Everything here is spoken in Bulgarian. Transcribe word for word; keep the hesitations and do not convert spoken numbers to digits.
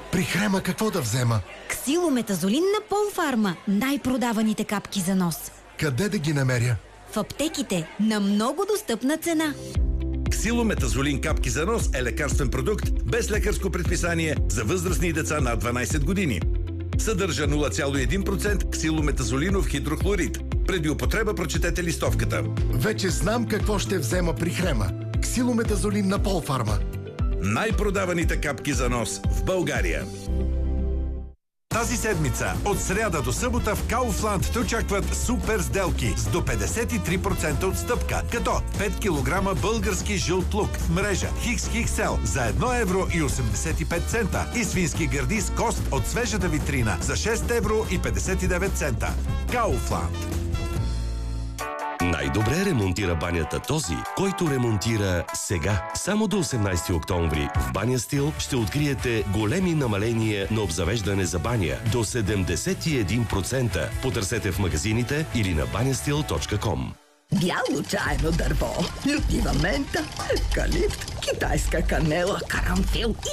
При Хрема какво да взема? Ксилометазолин на Полфарма. Най-продаваните капки за нос. Къде да ги намеря? В аптеките на много достъпна цена. Ксилометазолин капки за нос е лекарствен продукт без лекарско предписание за възрастни деца над дванайсет години. Съдържа нула цяло и един процента ксилометазолинов хидрохлорид. Преди употреба прочетете листовката. Вече знам какво ще взема при Хрема. Ксилометазолин на Полфарма. Най-продаваните капки за нос в България. Тази седмица, от сряда до събота в Kaufland те очакват супер сделки с до петдесет и три процента отстъпка, като пет килограма български жълт лук в мрежа Хикс Икс Ел за едно евро и осемдесет и пет цента и свински гърди с кост от свежата витрина за шест евро и петдесет и девет цента. Kaufland. Най-добре ремонтира банята този, който ремонтира сега. Само до осемнайсети октомври в Баня Стил ще откриете големи намаления на обзавеждане за баня до седемдесет и един процента. Потърсете в магазините или на банястил точка ком. Бяло чайно дърво, люпива мента, евкалипт, китайска канела, карамфил